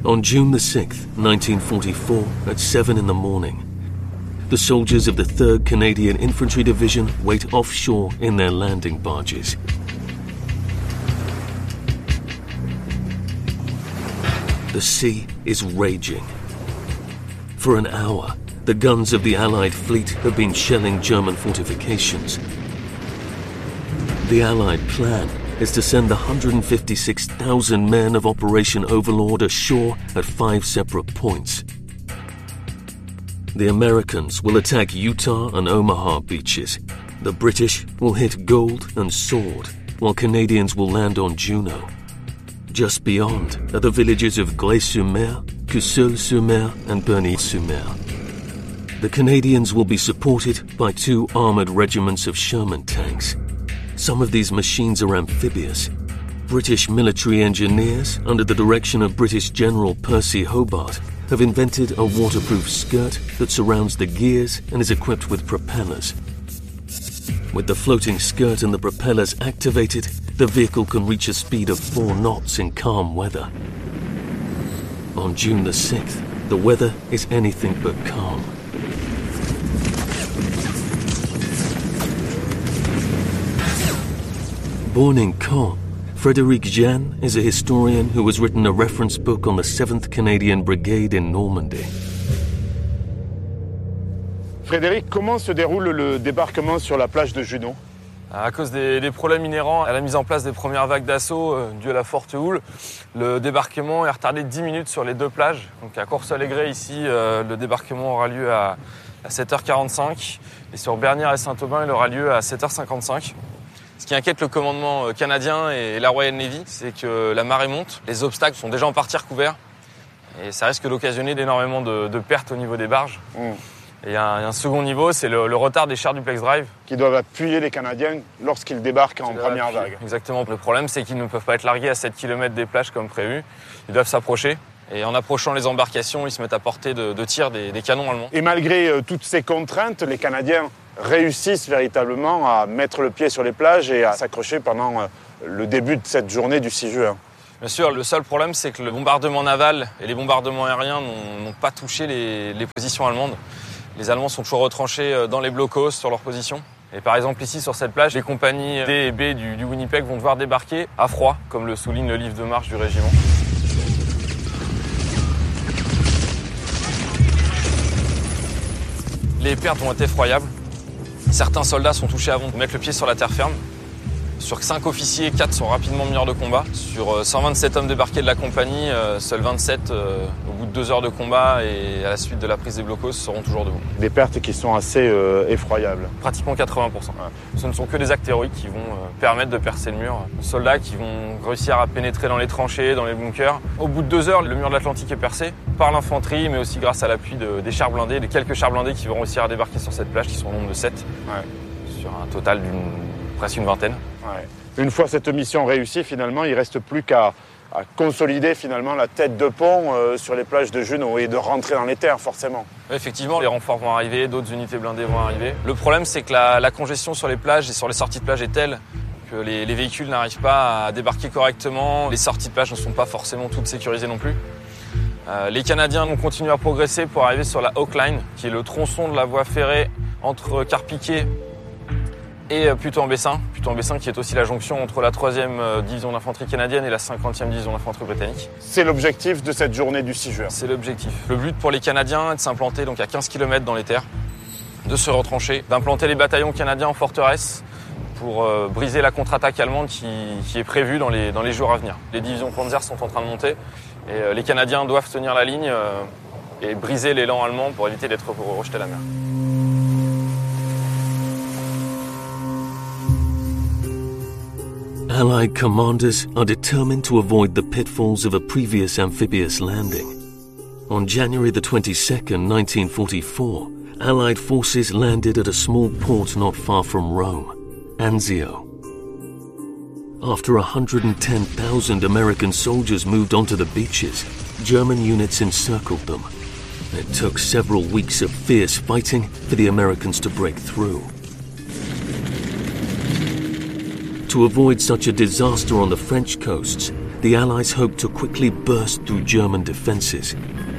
On June the 6th, 1944, at 7 in the morning, the soldiers of the 3rd Canadian Infantry Division wait offshore in their landing barges. The sea is raging. For an hour, the guns of the Allied fleet have been shelling German fortifications. The Allied plan is to send the 156,000 men of Operation Overlord ashore at 5 separate points. The Americans will attack Utah and Omaha beaches. The British will hit Gold and Sword, while Canadians will land on Juno. Just beyond are the villages of Grès-sur-Mer, Cousseul-sur-Mer and Berny-sur-Mer. The Canadians will be supported by 2 armoured regiments of Sherman tanks. Some of these machines are amphibious. British military engineers, under the direction of British General Percy Hobart, have invented a waterproof skirt that surrounds the gears and is equipped with propellers. With the floating skirt and the propellers activated, the vehicle can reach a speed of 4 knots in calm weather. On June the 6th, the weather is anything but calm. Born in Caen, Frédéric Jeanne is a historian who has written a reference book on the 7th Canadian Brigade in Normandy. Frédéric, comment se déroule le débarquement sur la plage de Juno? À cause des problèmes inhérents à la mise en place des premières vagues d'assaut dues à la forte houle, le débarquement est retardé de 10 minutes sur les 2 plages. Donc à Courseulles-et-Grès, ici, le débarquement aura lieu à 7h45 et sur Bernières et Saint-Aubin, il aura lieu à 7h55. Ce qui inquiète le commandement canadien et la Royal Navy, c'est que la marée monte, les obstacles sont déjà en partie recouverts et ça risque d'occasionner d'énormément de pertes au niveau des barges. Et il y a un second niveau, c'est le retard des chars duplex drive. Qui doivent appuyer les Canadiens lorsqu'ils débarquent en première vague. Exactement. Le problème, c'est qu'ils ne peuvent pas être largués à 7 km des plages comme prévu. Ils doivent s'approcher. Et en approchant les embarcations, ils se mettent à portée de tir des canons allemands. Et malgré toutes ces contraintes, les Canadiens réussissent véritablement à mettre le pied sur les plages et à s'accrocher pendant le début de cette journée du 6 juin. Bien sûr, le seul problème, c'est que le bombardement naval et les bombardements aériens n'ont pas touché les positions allemandes. Les Allemands sont toujours retranchés dans les blocos sur leur position. Et par exemple ici sur cette plage, les compagnies D et B du Winnipeg vont devoir débarquer à froid, comme le souligne le livre de marche du régiment. Les pertes vont être effroyables. Certains soldats sont touchés avant de mettre le pied sur la terre ferme. Sur 5 officiers, 4 sont rapidement mineurs de combat. Sur 127 hommes débarqués de la compagnie, seuls 27, au bout de 2 heures de combat et à la suite de la prise des blocos, seront toujours debout. Des pertes qui sont assez effroyables. Pratiquement 80%. Ouais. Ce ne sont que des actes héroïques qui vont permettre de percer le mur. Les soldats qui vont réussir à pénétrer dans les tranchées, dans les bunkers. Au bout de 2 heures, le mur de l'Atlantique est percé par l'infanterie, mais aussi grâce à l'appui des chars blindés, des quelques chars blindés qui vont réussir à débarquer sur cette plage, qui sont au nombre de 7, sur un total presque une vingtaine. Ouais. Une fois cette mission réussie, finalement, il ne reste plus qu'à consolider finalement la tête de pont sur les plages de Juno et de rentrer dans les terres, forcément. Effectivement, les renforts vont arriver, d'autres unités blindées vont arriver. Le problème, c'est que la congestion sur les plages et sur les sorties de plage est telle que les véhicules n'arrivent pas à débarquer correctement. Les sorties de plage ne sont pas forcément toutes sécurisées non plus. Les Canadiens vont continuer à progresser pour arriver sur la Oak Line, qui est le tronçon de la voie ferrée entre Carpiquet et Puteaux-en-Bessin. Puteaux-en-Bessin qui est aussi la jonction entre la 3e division d'infanterie canadienne et la 50e division d'infanterie britannique. C'est l'objectif de cette journée du 6 juin. C'est l'objectif. Le but pour les Canadiens est de s'implanter donc à 15 km dans les terres, de se retrancher, d'implanter les bataillons canadiens en forteresse pour briser la contre-attaque allemande qui est prévue dans les jours à venir. Les divisions Panzer sont en train de monter et les Canadiens doivent tenir la ligne et briser l'élan allemand pour éviter d'être rejetés à la mer. Allied commanders are determined to avoid the pitfalls of a previous amphibious landing. On January the 22nd, 1944, Allied forces landed at a small port not far from Rome, Anzio. After 110,000 American soldiers moved onto the beaches, German units encircled them. It took several weeks of fierce fighting for the Americans to break through. To avoid such a disaster on the French coasts, the Allies hoped to quickly burst through German defences